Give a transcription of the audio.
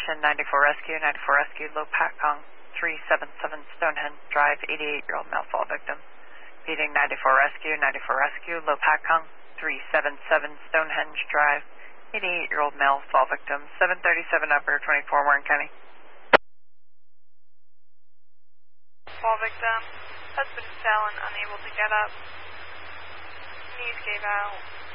Station 94 Rescue, 94 Rescue, Low Pat Kong, 377 Stonehenge Drive, 88-year-old male fall victim. Repeating 94 Rescue, 94 Rescue, Low Pat Kong, 377 Stonehenge Drive, 88-year-old male fall victim. 737 Upper 24 Warren County. Fall victim, husband fell and unable to get up. Knees gave out.